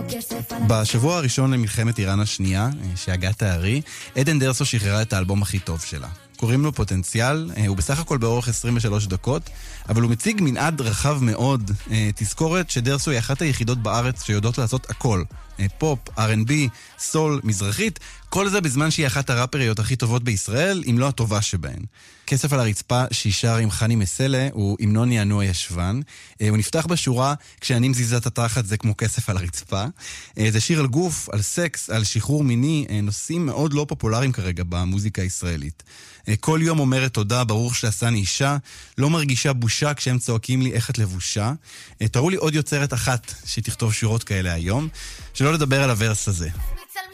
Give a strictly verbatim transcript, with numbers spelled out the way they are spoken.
בשבוע הראשון למלחמת איראן השנייה, שהגה תארי, עדן דרסו שחררה את האלבום הכי טוב שלה. קוראים לו פוטנציאל, הוא בסך הכל באורך עשרים ושלוש דקות, אבל הוא מציג מנעד רחב מאוד. תזכורת שדרסו היא אחת היחידות בארץ שיודעות לעשות הכל. פופ, אר אנד בי, סול, מזרחית, כל זה בזמן שהיא אחת הראפריות הכי טובות בישראל, אם לא הטובה שבהן. כסף על הרצפה שישר עם חני מסלה הוא המנון יענו הישבן. הוא נפתח בשורה כשאני מזיזה את התחת זה כמו כסף על הרצפה. זה שיר על גוף, על סקס, על שחרור מיני, נושאים מאוד לא פופולריים כרגע במוזיקה הישראלית. כל יום אומרת תודה, ברור שעשני אישה, לא מרגישה בושה כשהם צועקים לי איך את לבושה. תראו לי עוד יוצרת אחת שתכתוב שורות כאלה היום, שלא לדבר על הוורס הזה.